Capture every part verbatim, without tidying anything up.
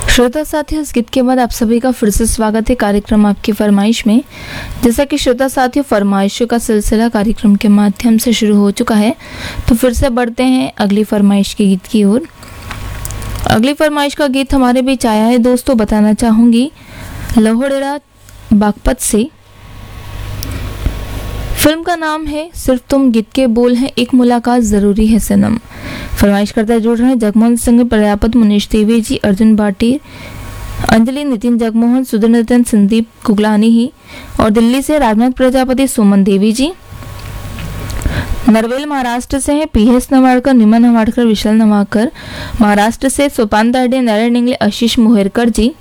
श्रोता साथियों, इस गीत के बाद आप सभी का फिर से स्वागत है कार्यक्रम आपकी फरमाइश में। जैसा कि श्रोता साथियों, फरमाइशों का सिलसिला कार्यक्रम के माध्यम से शुरू हो चुका है, तो फिर से बढ़ते हैं अगली फरमाइश के गीत की ओर। अगली फरमाइश का गीत हमारे बीच आया है दोस्तों, बताना चाहूँगी लोहड़ेरा बागपत से। फिल्म का नाम है सिर्फ तुम, गीत के बोल हैं एक मुलाकात ज़रूरी है सनम। फरमाइश करता जुड़ रहे हैं जगमोहन सिंह, प्रजापत, मुनीश देवी जी, अर्जुन भाटी, अंजलि, नितिन जगमोहन, सुधीर, संदीप गुगलानी ही, और दिल्ली से राजनाथ प्रजापति, सुमन देवी जी। नरवेल महाराष्ट्र से हैं पीएस नवाड़कर, निमन नवाड़कर, विशाल नवाड़कर। महाराष्ट्र से सोपान दाडे, नारायण इंगले, आशीष मोहेरकर जी।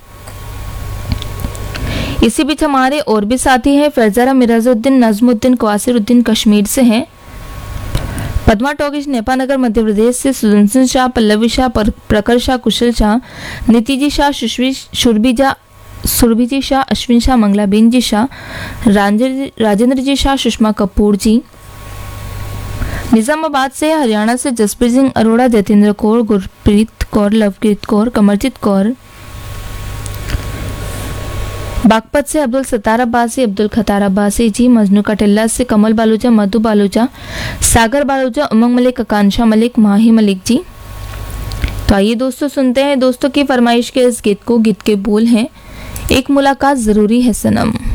इसी बीच हमारे और भी साथी हैं फैजारा, मिराजुद्दीन, नजमुद्दीन, क्वासिरुद्दीन कश्मीर से हैं। पद्मा टोगिश, नेपानगर मध्य प्रदेश से सुदर्शन शाह, पल्लवी शाह, प्रखर शाह, कुशल शाह, नीतिजी शाह, सुरभिजा सुरभिजी शाह, अश्विन शाह, मंगलाबेन जी शाह, राजेंद्र जी शाह, सुषमा कपूर जी। निजामाबाद से हरियाणा से जसप्रीत सिंह अरोड़ा, जतेंद्र कौर, गुरप्रीत कौर, लवप्रीत कौर, कमरजीत कौर। बागपत से अब्दुल सत्तार अब्बासी, अब्दुल खतार अब्बासी जी। मजनू कटिल्ला से कमल बालूजा, मधु बालूजा, सागर बालूजा, उमंग मलिक, आकांक्षा मलिक, माही मलिक जी। तो आइए दोस्तों सुनते हैं दोस्तों की फरमाइश के इस गीत को। गीत के बोल हैं एक मुलाकात ज़रूरी है सनम।